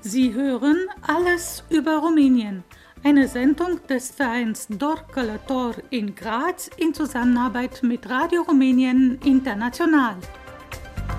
Sie hören alles über Rumänien, eine Sendung des Vereins Dor Călător in Graz in Zusammenarbeit mit Radio Rumänien International.